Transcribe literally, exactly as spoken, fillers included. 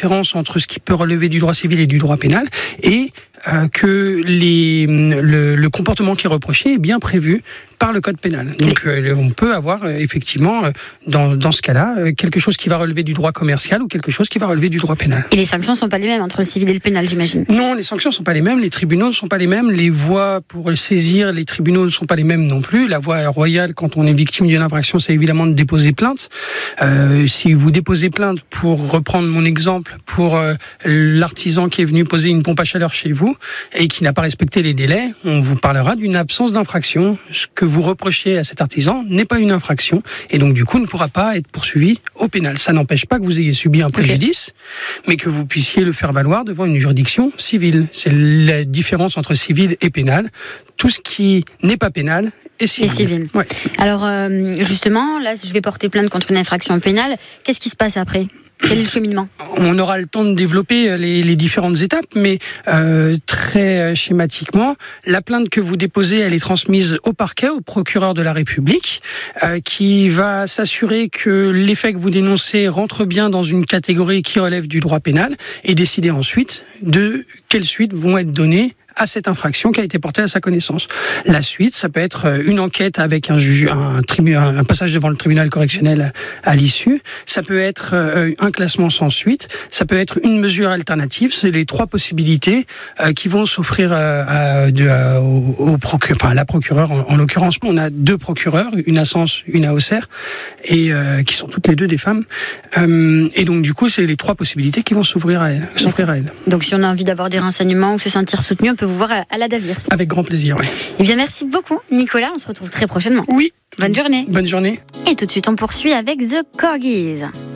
différence entre ce qui peut relever du droit civil et du droit pénal, et euh, que les, le, le comportement qui est reproché est bien prévu par le code pénal. Donc euh, on peut avoir euh, effectivement, euh, dans, dans ce cas-là, euh, quelque chose qui va relever du droit commercial ou quelque chose qui va relever du droit pénal. Et les sanctions ne sont pas les mêmes entre le civil et le pénal, j'imagine? Non, les sanctions ne sont pas les mêmes, les tribunaux ne sont pas les mêmes, les voies pour saisir les tribunaux ne sont pas les mêmes non plus. La voie royale, quand on est victime d'une infraction, c'est évidemment de déposer plainte. Euh, si vous déposez plainte, pour reprendre mon exemple, pour euh, l'artisan qui est venu poser une pompe à chaleur chez vous et qui n'a pas respecté les délais, on vous parlera d'une absence d'infraction. Ce que vous reprochez à cet artisan n'est pas une infraction et donc du coup ne pourra pas être poursuivi au pénal. Ça n'empêche pas que vous ayez subi un préjudice, okay, mais que vous puissiez le faire valoir devant une juridiction civile. C'est la différence entre civil et pénal. Tout ce qui n'est pas pénal est civil. Et civil. Ouais. Alors euh, justement, là, je vais porter plainte contre une infraction pénale. Qu'est-ce qui se passe après ? Quel est le cheminement ? On aura le temps de développer les, les différentes étapes, mais euh, très schématiquement, la plainte que vous déposez, elle est transmise au parquet, au procureur de la République, euh, qui va s'assurer que les faits que vous dénoncez rentrent bien dans une catégorie qui relève du droit pénal et décider ensuite de quelles suites vont être données à cette infraction qui a été portée à sa connaissance. La suite, ça peut être une enquête avec un juge, un, tribu, un passage devant le tribunal correctionnel à l'issue. Ça peut être un classement sans suite. Ça peut être une mesure alternative. C'est les trois possibilités euh, qui vont s'offrir euh, à, de, à, au, au procure, enfin, à la procureure. En, en l'occurrence, on a deux procureurs, une à Sens, une à Auxerre, et euh, qui sont toutes les deux des femmes. Euh, et donc, du coup, c'est les trois possibilités qui vont s'ouvrir à elle. S'offrir à elle. Donc, si on a envie d'avoir des renseignements ou se sentir soutenu, on peut vous voir à la Davirs. Avec grand plaisir, oui. Eh bien, merci beaucoup, Nicolas. On se retrouve très prochainement. Oui. Bonne journée. Bonne journée. Et tout de suite, on poursuit avec The Corgis.